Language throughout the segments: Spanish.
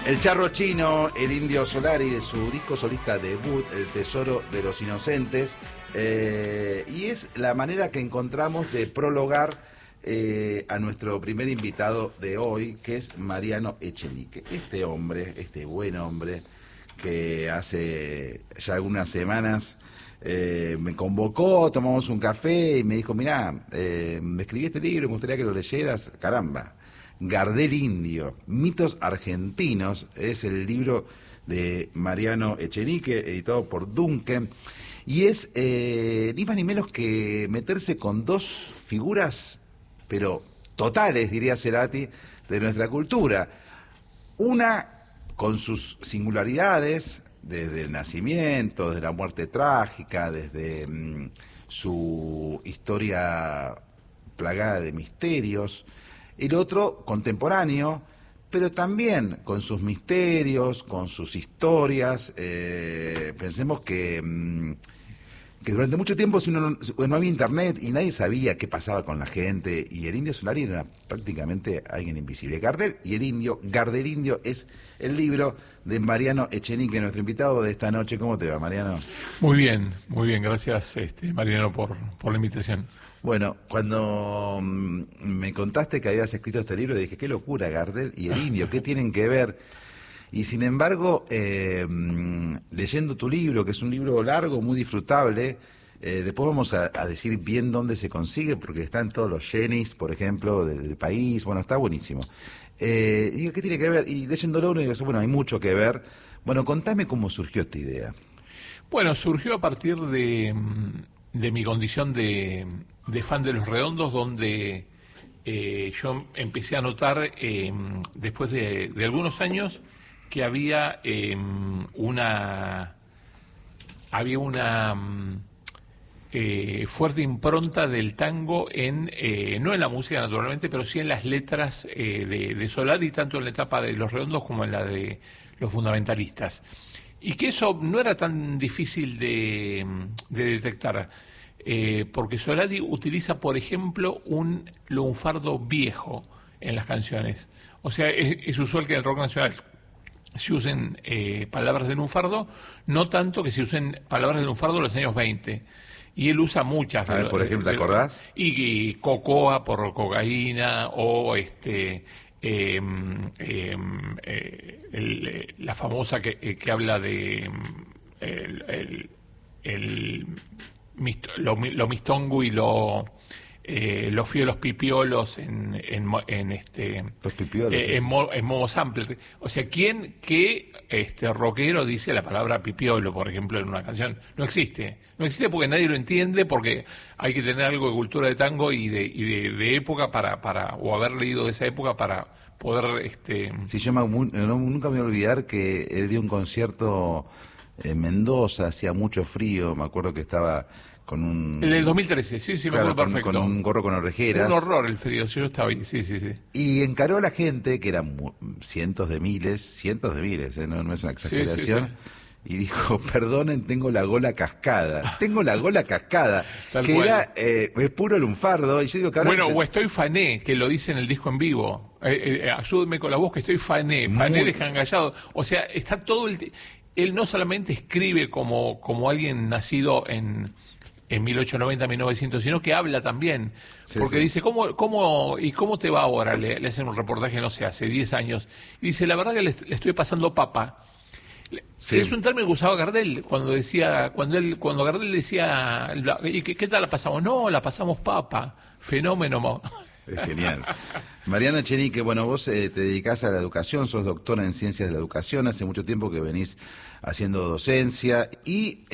El Charro Chino, el Indio Solari, de su disco solista debut, El Tesoro de los Inocentes, y es la manera que encontramos de prologar a nuestro primer invitado de hoy, que es Mariano Echenique. Este hombre, este buen hombre, que hace ya algunas semanas me convocó, tomamos un café y me dijo, mirá, me escribí este libro, me gustaría que lo leyeras. Caramba. Gardel Indio, mitos argentinos, es el libro de Mariano Echenique, editado por Duncan, y es ni más ni menos que meterse con dos figuras, pero totales, diría Cerati, de nuestra cultura. Una con sus singularidades, desde el nacimiento, desde la muerte trágica, desde su historia plagada de misterios. El otro contemporáneo, pero también con sus misterios, con sus historias. Pensemos que durante mucho tiempo no había internet y nadie sabía qué pasaba con la gente, y el Indio Solari era prácticamente alguien invisible. Gardel y el Indio, Gardel Indio, es el libro de Mariano Echenique, nuestro invitado de esta noche. ¿Cómo te va, Mariano? Muy bien, gracias Mariano por la invitación. Bueno, cuando me contaste que habías escrito este libro, dije, qué locura, Gardel y el Indio, ¿qué tienen que ver? Y sin embargo, leyendo tu libro, que es un libro largo, muy disfrutable, después vamos a decir bien dónde se consigue, porque está en todos los yenis, por ejemplo, del país. Bueno, está buenísimo. Digo, ¿qué tiene que ver? Y leyéndolo uno digo, bueno, hay mucho que ver. Bueno, contame cómo surgió esta idea. Bueno, surgió a partir de mi condición de fan de Los Redondos, donde yo empecé a notar, después de algunos años, que había una fuerte impronta del tango no en la música naturalmente, pero sí en las letras de Solari, tanto en la etapa de Los Redondos como en la de Los Fundamentalistas. Y que eso no era tan difícil de detectar, porque Solari utiliza, por ejemplo, un lunfardo viejo en las canciones. O sea, es usual que en el rock nacional se usen palabras de lunfardo, no tanto que se usen palabras de lunfardo de los años 20. Y él usa muchas. A ver, por ejemplo, ¿te acordás? Y cocoa por cocaína, o la famosa que habla de lo mistongo y los fiolos pipiolos los pipiolos, en modo sample. O sea, ¿qué rockero dice la palabra pipiolo, por ejemplo, en una canción? No existe porque nadie lo entiende, porque hay que tener algo de cultura de tango y de época o haber leído de esa época para poder Sí, yo nunca me voy a olvidar que él dio un concierto en Mendoza, hacía mucho frío, me acuerdo que estaba con un... El del 2013, sí, me acuerdo perfecto. Con un gorro con orejeras. Un horror el frío, yo estaba ahí, sí. Y encaró a la gente, que eran cientos de miles, no es una exageración, sí. Y dijo, perdonen, tengo la gola cascada. Tal que cual. Era es puro lunfardo. Y yo digo, bueno, o estoy fané, que lo dice en el disco en vivo. Ayúdenme con la voz, que estoy fané descangallado. O sea, está todo él no solamente escribe como alguien nacido en 1890, 1900, sino que habla también, porque dice, ¿cómo te va ahora? Le hacen un reportaje, no sé, hace 10 años, y dice, la verdad que le estoy pasando papa. Sí. Es un término que usaba Gardel cuando Gardel decía, ¿y qué tal la pasamos? No, la pasamos papa, fenómeno. Es genial. Mariano Echenique, bueno, vos te dedicás a la educación, sos doctora en ciencias de la educación, hace mucho tiempo que venís haciendo docencia, y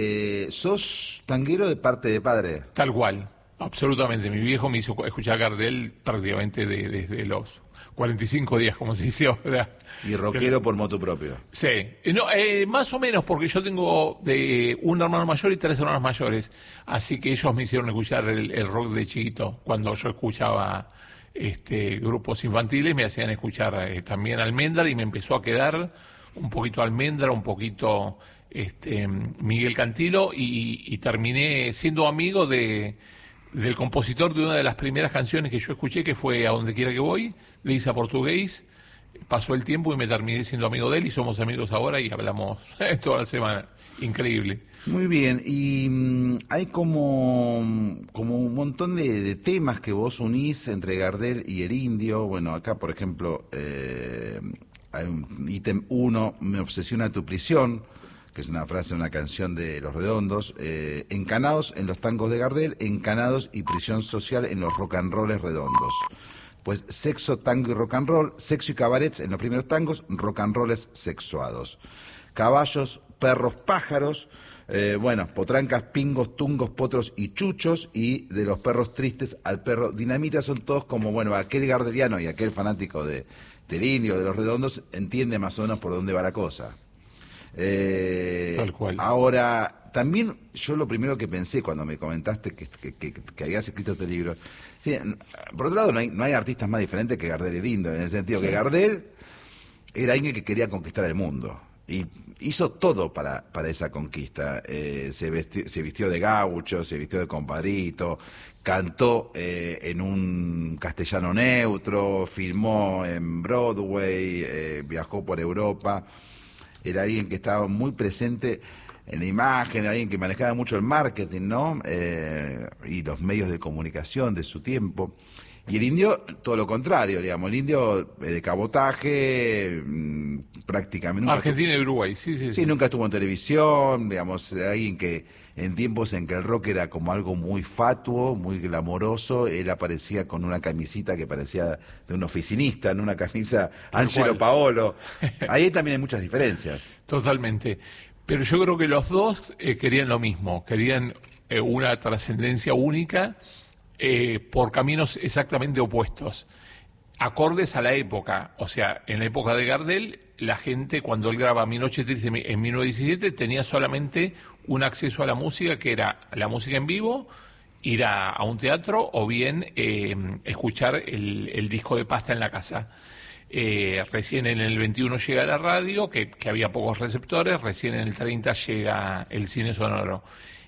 sos tanguero de parte de padre. Tal cual, absolutamente. Mi viejo me hizo escuchar Gardel prácticamente desde los 45 días, como se dice ahora. Y rockero por motu propio. Sí, más o menos, porque yo tengo un hermano mayor y 3 hermanos mayores, así que ellos me hicieron escuchar el rock de chiquito. Cuando yo escuchaba grupos infantiles, me hacían escuchar también Almendra, y me empezó a quedar un poquito Almendra, un poquito Miguel Cantilo, y terminé siendo amigo del compositor de una de las primeras canciones que yo escuché, que fue A Donde Quiera que Voy, de Isa Portugués, pasó el tiempo y me terminé siendo amigo de él y somos amigos ahora y hablamos toda la semana. Increíble. Muy bien, y hay como un montón de temas que vos unís entre Gardel y el Indio. Bueno, acá, por ejemplo, hay un ítem 1, me obsesiona tu prisión, que es una frase de una canción de Los Redondos, encanados en los tangos de Gardel, encanados y prisión social en los rock and rolls redondos. Pues sexo, tango y rock and roll, sexo y cabarets en los primeros tangos, rock and rolls sexuados. Caballos, perros, pájaros, potrancas, pingos, tungos, potros y chuchos, y de los perros tristes al perro dinamita, son todos como, aquel gardeliano y aquel fanático del Indio, de Los Redondos, entiende más o menos por dónde va la cosa. Tal cual. Ahora, también yo lo primero que pensé cuando me comentaste que habías escrito este libro, sí, por otro lado no hay artistas más diferentes que Gardel y el Indio, en el sentido que Gardel era alguien que quería conquistar el mundo. Y hizo todo para esa conquista. Se vistió de gaucho, se vistió de compadrito, cantó en un castellano neutro, filmó en Broadway, viajó por Europa. Era alguien que estaba muy presente en la imagen, alguien que manejaba mucho el marketing, ¿no? Y los medios de comunicación de su tiempo. Y el Indio, todo lo contrario, digamos, el Indio de cabotaje, prácticamente... Argentina y Uruguay, sí. Sí, nunca estuvo en televisión, digamos, alguien que en tiempos en que el rock era como algo muy fatuo, muy glamoroso, él aparecía con una camisita que parecía de un oficinista, en una camisa Angelo Paolo. Ahí también hay muchas diferencias. Totalmente. Pero yo creo que los dos querían lo mismo, querían una trascendencia única, por caminos exactamente opuestos, acordes a la época. O sea, en la época de Gardel, la gente, cuando él graba Mi Noche Triste en 1917, tenía solamente un acceso a la música, que era la música en vivo, ir a un teatro o bien escuchar el disco de pasta en la casa. Recién en el 21 llega la radio, que había pocos receptores, recién en el 30 llega el cine sonoro.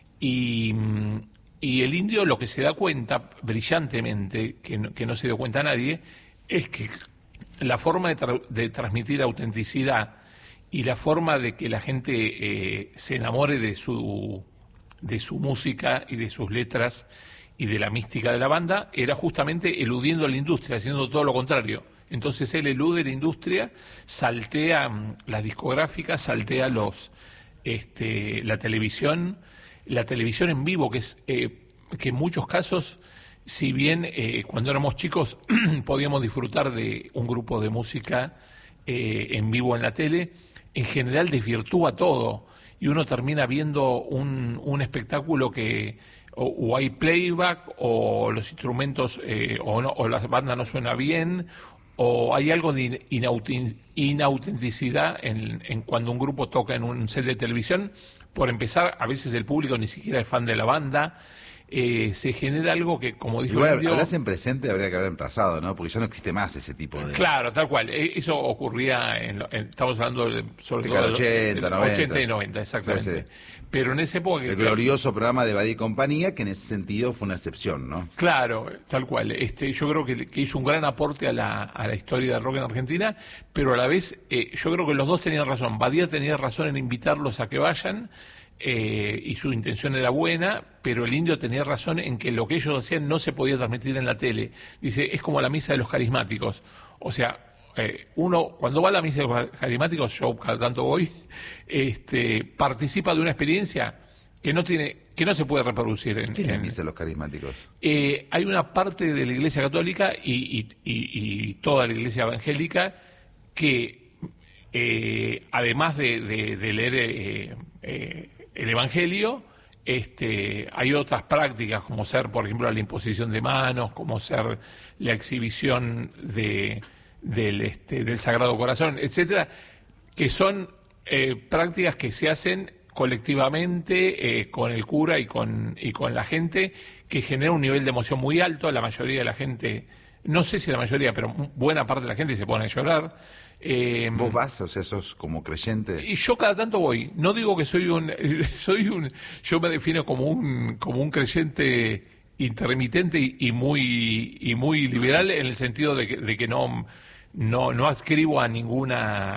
Y el Indio lo que se da cuenta brillantemente, que no se dio cuenta nadie, es que la forma de transmitir autenticidad y la forma de que la gente se enamore de su música y de sus letras y de la mística de la banda era justamente eludiendo a la industria, haciendo todo lo contrario. Entonces él elude la industria, saltea las discográficas, saltea la televisión en vivo, que es que en muchos casos, si bien cuando éramos chicos podíamos disfrutar de un grupo de música en vivo en la tele, en general desvirtúa todo y uno termina viendo un espectáculo que o hay playback o los instrumentos o la banda no suena bien, o hay algo de inautenticidad en cuando un grupo toca en un set de televisión. Por empezar, a veces el público ni siquiera es fan de la banda. Se genera algo que, como dijo el Indio... Hablas en presente, habría que hablar en pasado, ¿no? Porque ya no existe más ese tipo de... Claro, tal cual. Eso ocurría, estamos hablando sobre todo... 80, 90. 80 y 90, exactamente. Sí. Pero en esa época... El glorioso programa de Badía y Compañía, que en ese sentido fue una excepción, ¿no? Claro, tal cual. Yo creo que hizo un gran aporte a la historia del rock en Argentina, pero a la vez yo creo que los dos tenían razón. Badía tenía razón en invitarlos a que vayan, y su intención era buena, pero el Indio tenía razón en que lo que ellos hacían no se podía transmitir en la tele. Dice, es como la misa de los carismáticos. O sea, uno cuando va a la misa de los carismáticos, yo cada tanto voy, participa de una experiencia que no se puede reproducir. ¿Qué es la misa de los carismáticos? Hay una parte de la Iglesia Católica y toda la Iglesia Evangélica que además de leer el Evangelio, hay otras prácticas, como ser, por ejemplo, la imposición de manos, como ser la exhibición del Sagrado Corazón, etcétera, que son prácticas que se hacen colectivamente con el cura y con la gente, que genera un nivel de emoción muy alto. La mayoría de la gente, no sé si la mayoría, pero buena parte de la gente se pone a llorar. ¿Vos vas? O sea, sos como creyente. Y yo cada tanto voy. No digo que yo me defino como un creyente intermitente y muy liberal, en el sentido de que no adscribo a ningún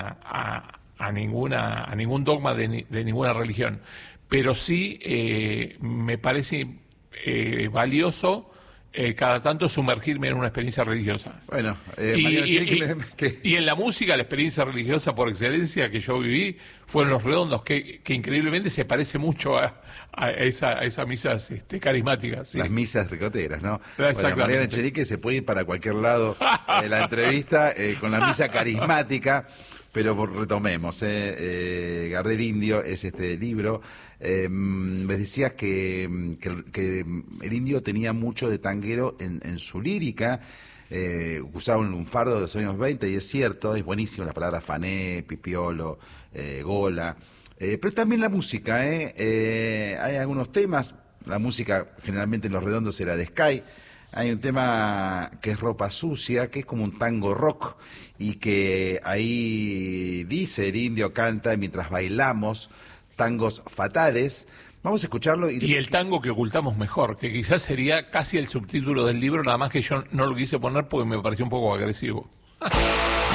dogma de ninguna religión, pero sí me parece valioso cada tanto sumergirme en una experiencia religiosa. Bueno, y en la música, la experiencia religiosa por excelencia que yo viví fueron Los Redondos, que increíblemente se parece mucho a esas misas carismáticas. ¿Sí? Las misas ricoteras, ¿no? Exactamente. Bueno, Mariano Echenique se puede ir para cualquier lado de la entrevista con la misa carismática, pero retomemos. Gardel Indio es este libro. Me decías que el Indio tenía mucho de tanguero en su lírica, usaba un lunfardo de los años 20, y es cierto, es buenísimo la palabra fané, pipiolo, gola, pero también la música, hay algunos temas, la música generalmente en Los Redondos era de Sky. Hay un tema que es Ropa Sucia, que es como un tango rock, y que ahí dice el Indio, canta mientras bailamos tangos fatales. Vamos a escucharlo. Y el tango que ocultamos mejor, que quizás sería casi el subtítulo del libro, nada más que yo no lo quise poner porque me pareció un poco agresivo.